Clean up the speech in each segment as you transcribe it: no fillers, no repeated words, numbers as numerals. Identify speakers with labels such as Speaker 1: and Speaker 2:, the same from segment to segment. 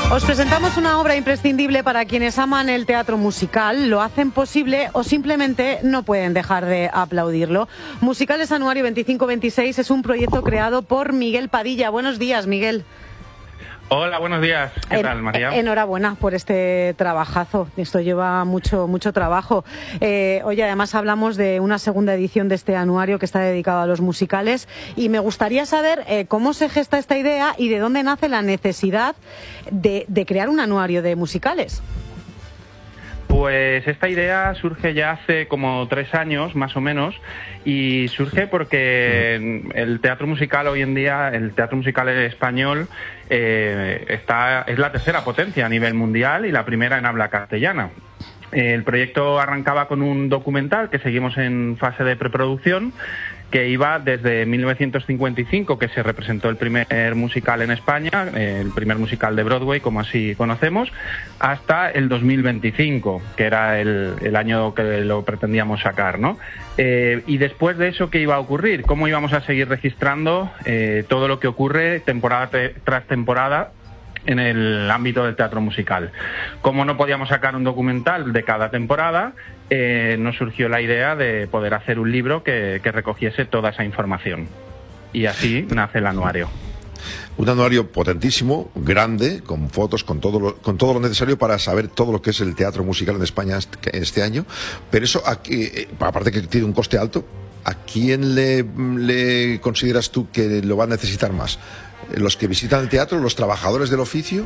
Speaker 1: Os presentamos una obra imprescindible para quienes aman el teatro musical, lo hacen posible o simplemente no pueden dejar de aplaudirlo. Musicales Anuario 25-26 es un proyecto creado por Miguel Padilla. Buenos días, Miguel.
Speaker 2: Hola, buenos días. ¿Qué tal, María?
Speaker 1: Enhorabuena por este trabajazo. Esto lleva mucho trabajo. Oye, además hablamos de una segunda edición de este anuario que está dedicado a los musicales y me gustaría saber cómo se gesta esta idea y de dónde nace la necesidad de crear un anuario de musicales.
Speaker 2: Pues esta idea surge ya hace como 3 años, más o menos, y surge porque el teatro musical hoy en día, el teatro musical español, es la tercera potencia a nivel mundial y la primera en habla castellana. El proyecto arrancaba con un documental que seguimos en fase de preproducción, que iba desde 1955, que se representó el primer musical en España, el primer musical de Broadway, como así conocemos, hasta el 2025, que era el año que lo pretendíamos sacar, ¿no? Y después de eso, ¿qué iba a ocurrir? ¿Cómo íbamos a seguir registrando todo lo que ocurre temporada tras temporada en el ámbito del teatro musical? Como no podíamos sacar un documental de cada temporada, nos surgió la idea de poder hacer un libro que recogiese toda esa información. Y así nace el anuario.
Speaker 3: Un anuario potentísimo, grande, con fotos, con todo lo necesario para saber todo lo que es el teatro musical en España este año. Pero eso, aquí, aparte que tiene un coste alto, ¿a quién le consideras tú que lo va a necesitar más? ¿Los que visitan el teatro, los trabajadores del oficio?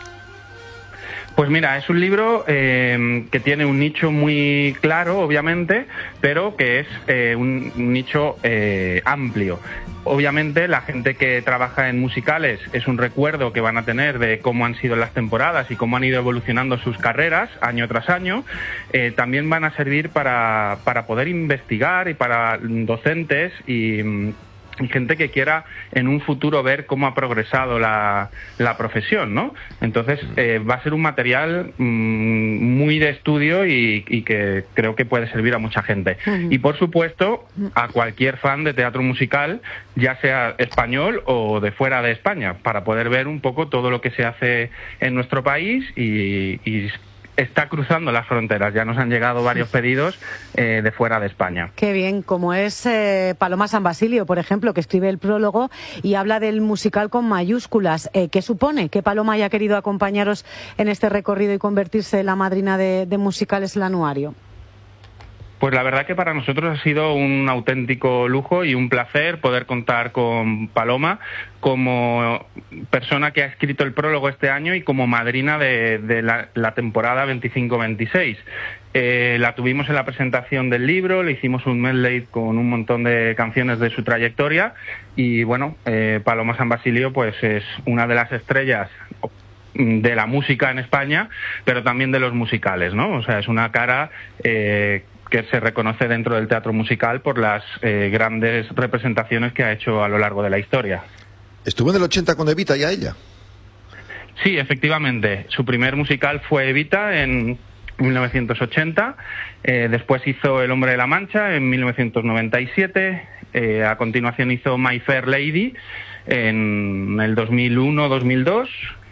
Speaker 2: Pues mira, es un libro que tiene un nicho muy claro, obviamente, pero que es un nicho amplio. Obviamente la gente que trabaja en musicales es un recuerdo que van a tener de cómo han sido las temporadas y cómo han ido evolucionando sus carreras año tras año. También van a servir para poder investigar y para docentes y gente que quiera en un futuro ver cómo ha progresado la profesión, ¿no? Entonces va a ser un material muy de estudio y que creo que puede servir a mucha gente. Y por supuesto a cualquier fan de teatro musical, ya sea español o de fuera de España, para poder ver un poco todo lo que se hace en nuestro país y está cruzando las fronteras. Ya nos han llegado varios pedidos de fuera de España.
Speaker 1: Qué bien, como es Paloma San Basilio, por ejemplo, que escribe el prólogo y habla del musical con mayúsculas. ¿Qué supone que Paloma haya querido acompañaros en este recorrido y convertirse en la madrina de Musicales el Anuario?
Speaker 2: Pues la verdad que para nosotros ha sido un auténtico lujo y un placer poder contar con Paloma como persona que ha escrito el prólogo este año y como madrina de la temporada 25-26. La tuvimos en la presentación del libro, le hicimos un medley con un montón de canciones de su trayectoria y bueno, Paloma San Basilio pues es una de las estrellas de la música en España, pero también de los musicales, ¿no? O sea, es una cara que se reconoce dentro del teatro musical por las grandes representaciones que ha hecho a lo largo de la historia.
Speaker 3: ¿Estuvo en el 80 con Evita ya ella?
Speaker 2: Sí, efectivamente. Su primer musical fue Evita en 1980, después hizo El Hombre de la Mancha en 1997, a continuación hizo My Fair Lady en el 2001-2002,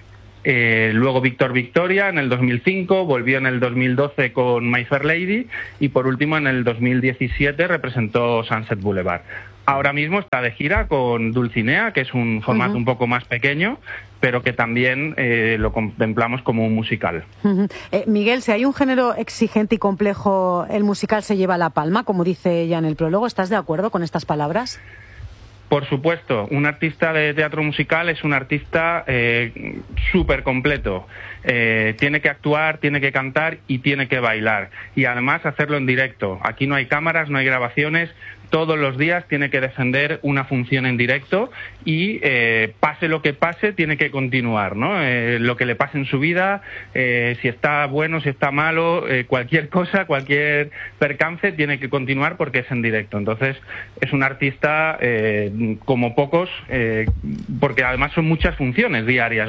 Speaker 2: luego Víctor Victoria en el 2005, volvió en el 2012 con My Fair Lady y por último en el 2017 representó Sunset Boulevard. Ahora mismo está de gira con Dulcinea, que es un formato un poco más pequeño, pero que también lo contemplamos como un musical.
Speaker 1: Miguel, si hay un género exigente y complejo, el musical se lleva la palma, como dice ella en el prólogo. ¿Estás de acuerdo con estas palabras?
Speaker 2: Por supuesto, un artista de teatro musical es un artista súper completo. Tiene que actuar, tiene que cantar y tiene que bailar. Y además hacerlo en directo. Aquí no hay cámaras, no hay grabaciones. Todos los días tiene que defender una función en directo y pase lo que pase, tiene que continuar, ¿no? Lo que le pase en su vida, si está bueno, si está malo, cualquier cosa, cualquier percance, tiene que continuar porque es en directo. Entonces, es un artista como pocos, porque además son muchas funciones diarias.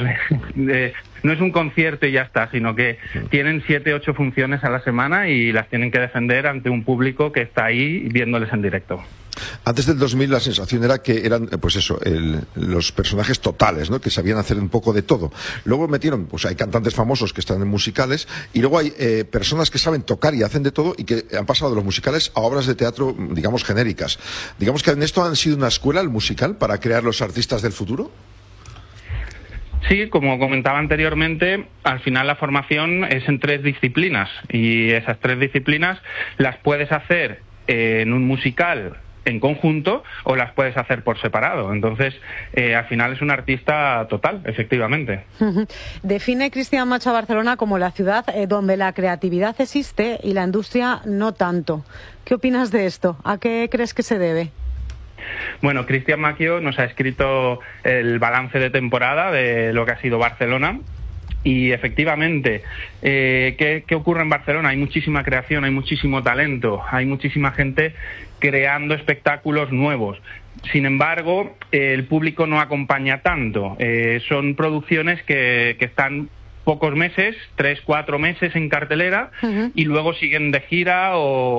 Speaker 2: No es un concierto y ya está, sino que tienen 7, 8 funciones a la semana y las tienen que defender ante un público que está ahí viéndoles en directo.
Speaker 3: Antes del 2000 la sensación era que eran, pues eso, los personajes totales, ¿no? Que sabían hacer un poco de todo. Luego metieron, pues hay cantantes famosos que están en musicales y luego hay personas que saben tocar y hacen de todo y que han pasado de los musicales a obras de teatro, digamos, genéricas. Digamos que en esto han sido una escuela, el musical, para crear los artistas del futuro.
Speaker 2: Sí, como comentaba anteriormente, al final la formación es en 3 disciplinas y esas 3 disciplinas las puedes hacer en un musical en conjunto o las puedes hacer por separado. Entonces, al final es un artista total, efectivamente.
Speaker 1: Define Cristian Macho a Barcelona como la ciudad donde la creatividad existe y la industria no tanto. ¿Qué opinas de esto? ¿A qué crees que se debe?
Speaker 2: Bueno, Cristian Macchio nos ha escrito el balance de temporada de lo que ha sido Barcelona. Y efectivamente, ¿qué ocurre en Barcelona? Hay muchísima creación, hay muchísimo talento, hay muchísima gente creando espectáculos nuevos. Sin embargo, el público no acompaña tanto. Son producciones que están pocos meses, 3, 4 meses en cartelera, y luego siguen de gira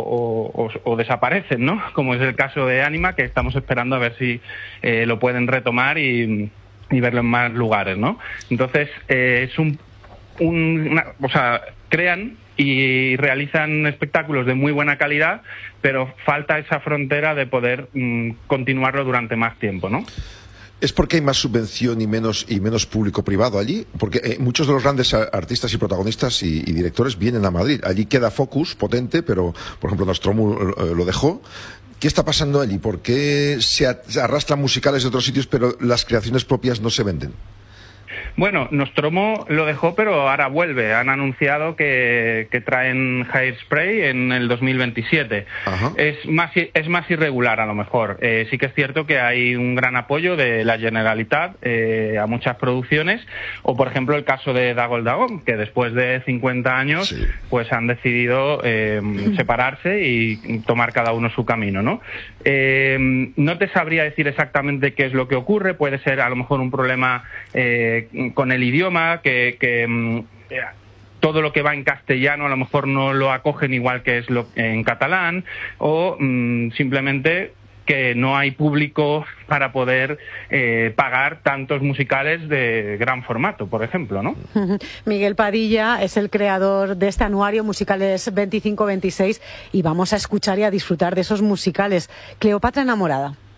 Speaker 2: o desaparecen, ¿no? Como es el caso de Ánima, que estamos esperando a ver si lo pueden retomar y verlo en más lugares, ¿no? Entonces, es o sea, crean y realizan espectáculos de muy buena calidad, pero falta esa frontera de poder continuarlo durante más tiempo, ¿no?
Speaker 3: ¿Es porque hay más subvención y menos público privado allí? Porque muchos de los grandes artistas y protagonistas y directores vienen a Madrid. Allí queda Focus potente, pero, por ejemplo, Nostromo lo dejó. ¿Qué está pasando allí? ¿Por qué se arrastran musicales de otros sitios, pero las creaciones propias no se venden?
Speaker 2: Bueno, Nostromo lo dejó, pero ahora vuelve. Han anunciado que traen Hairspray en el 2027. Es más irregular, a lo mejor. Sí que es cierto que hay un gran apoyo de la Generalitat a muchas producciones, o por ejemplo el caso de Dagol Dagón, que después de 50 años pues han decidido separarse y tomar cada uno su camino, ¿no? No te sabría decir exactamente qué es lo que ocurre. Puede ser a lo mejor un problema con el idioma, que todo lo que va en castellano a lo mejor no lo acogen igual que es en catalán, o simplemente que no hay público para poder pagar tantos musicales de gran formato, por ejemplo, ¿no?
Speaker 1: Miguel Padilla es el creador de este anuario Musicales 25-26 y vamos a escuchar y a disfrutar de esos musicales. Cleopatra enamorada.